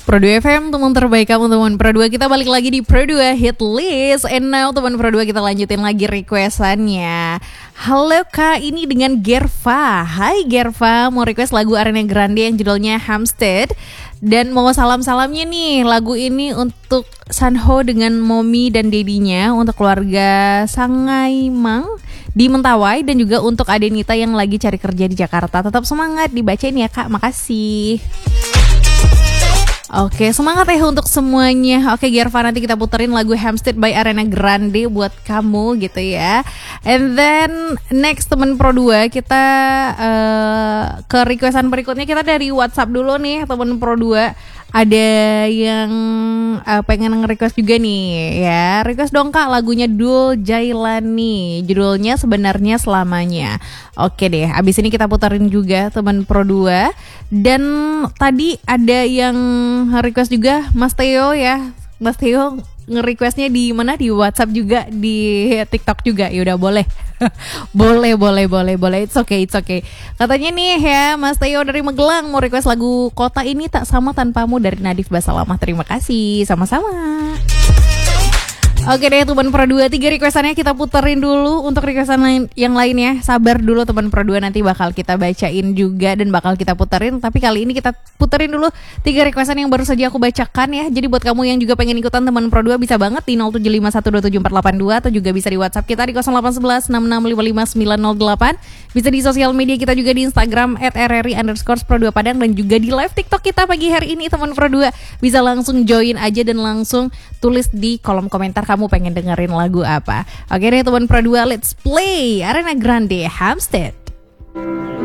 Pro 2 FM, teman terbaik kamu teman Pro 2. Kita balik lagi di Pro 2 Hit List. And now teman Pro 2 kita lanjutin lagi requestannya. Halo Kak, ini dengan Gerva. Hai Gerva, mau request lagu Ariana Grande yang judulnya Hampstead. Dan mau salam-salamnya nih, lagu ini untuk Sanho dengan mommy dan dedinya, untuk keluarga Sangaimang di Mentawai, dan juga untuk Adenita yang lagi cari kerja di Jakarta. Tetap semangat, dibacain ya Kak, makasih. Oke, semangat ya untuk semuanya. Oke Gerva, nanti kita puterin lagu Hampstead by Ariana Grande buat kamu gitu ya. And then next temen Pro 2, kita ke requestan berikutnya. Kita dari WhatsApp dulu nih temen Pro 2. Ada yang pengen nge-request juga nih ya. Request dong Kak lagunya Dul Jailani, judulnya Sebenarnya Selamanya. Oke deh, abis ini kita puterin juga teman Pro 2. Dan tadi ada yang request juga Mas Theo ya. Mas Theo nge-requestnya di mana? Di WhatsApp juga, di TikTok juga. Yaudah boleh. boleh. It's okay. Katanya nih ya, Mas Theo dari Magelang mau request lagu Kota Ini Tak Sama Tanpamu dari Nadif Basalamah. Terima kasih, sama-sama. Oke deh teman Pro 2, 3 requestannya kita puterin dulu. Untuk requestan yang lainnya sabar dulu teman Pro 2, nanti bakal kita bacain juga dan bakal kita puterin. Tapi kali ini kita puterin dulu 3 requestan yang baru saja aku bacakan ya. Jadi buat kamu yang juga pengen ikutan teman Pro 2 bisa banget di 0751274482, atau juga bisa di WhatsApp kita di 081166555908. Bisa di sosial media kita juga di Instagram @rri_pro2padang, dan juga di live TikTok kita pagi hari ini teman Pro 2. Bisa langsung join aja dan langsung tulis di kolom komentar kamu pengen dengerin lagu apa. Oke deh teman Pro 2, let's play Ariana Grande Hampstead.